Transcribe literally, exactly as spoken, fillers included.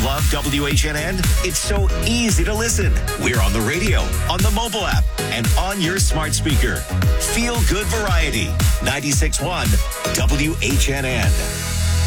Love W H N N? It's so easy to listen. We're on the radio, on the mobile app, and on your smart speaker. Feel good variety. ninety-six point one W H N N.